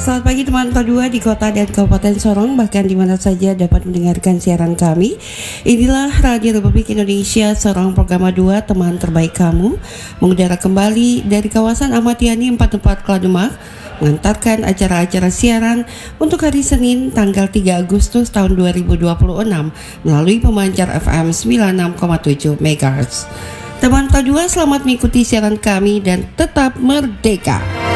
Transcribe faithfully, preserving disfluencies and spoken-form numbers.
Selamat pagi teman-teman dua di kota dan kabupaten Sorong, bahkan di mana saja dapat mendengarkan siaran kami. Inilah Radio Republik Indonesia Sorong Program dua, teman terbaik kamu, mengudara kembali dari kawasan Ahmad Yani empat puluh empat Klademak, mengantarkan acara-acara siaran untuk hari Senin tanggal tiga Agustus tahun dua ribu dua puluh enam melalui pemancar F M sembilan puluh enam koma tujuh megahertz. Teman-teman dua, selamat mengikuti siaran kami dan tetap merdeka.